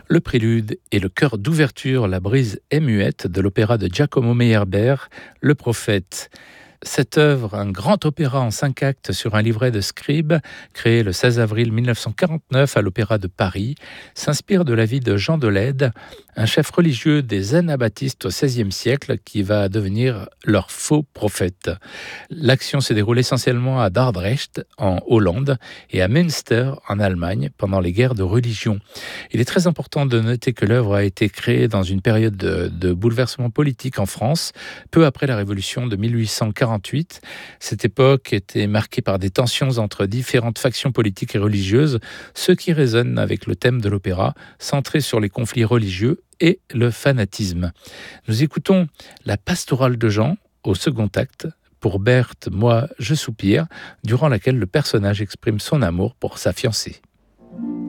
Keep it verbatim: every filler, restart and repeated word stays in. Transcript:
Le prélude et le chœur d'ouverture, la brise est muette de l'opéra de Giacomo Meyerbeer, Le Prophète. Cette œuvre, un grand opéra en cinq actes sur un livret de Scribe, créé le seize avril mille neuf cent quarante-neuf à l'Opéra de Paris, s'inspire de la vie de Jean de Lède, un chef religieux des anabaptistes au seizième siècle qui va devenir leur faux prophète. L'action se déroule essentiellement à Dordrecht, en Hollande, et à Münster, en Allemagne, pendant les guerres de religion. Il est très important de noter que l'œuvre a été créée dans une période de, de bouleversement politique en France, peu après la Révolution de mille huit cent quarante-huit. Cette époque était marquée par des tensions entre différentes factions politiques et religieuses, ce qui résonne avec le thème de l'opéra, centré sur les conflits religieux et le fanatisme. Nous écoutons la pastorale de Jean au second acte, pour Berthe, moi, je soupire, durant laquelle le personnage exprime son amour pour sa fiancée.